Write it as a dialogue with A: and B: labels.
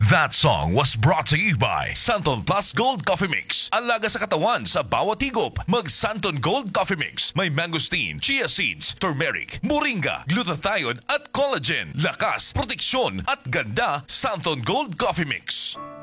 A: That song was brought to you by Santon Plus Gold Coffee Mix. Alaga sa katawan sa bawat higop. Mag Santon Gold Coffee Mix. May mangosteen, chia seeds, turmeric, moringa, glutathione at collagen. Lakas, proteksyon at ganda. Santon Gold Coffee Mix.